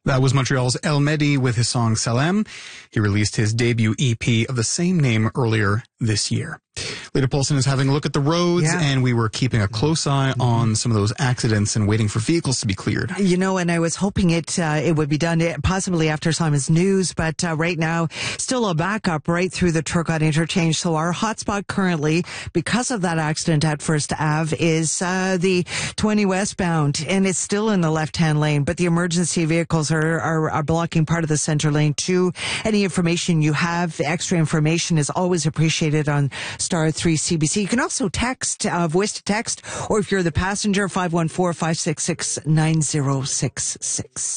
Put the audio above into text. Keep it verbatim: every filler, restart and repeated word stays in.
That was Montreal's El Mehdi with his song Salem. He released his debut E P of the same name earlier this year. Lita Paulson is having a look at the roads, yeah. and we were keeping a close eye on some of those accidents and waiting for vehicles to be cleared. You know, and I was hoping it uh, it would be done possibly after Simon's News, but uh, right now, still a backup right through the Turcotte interchange. So our hotspot currently, because of that accident at First Avenue, is uh, the twenty westbound, and it's still in the left-hand lane, but the emergency vehicles are, are, are blocking part of the center lane too. Any information you have, extra information is always appreciated on Star three C B C. You can also text, uh, voice to text, or if you're the passenger, five one four, five six six, nine zero six six.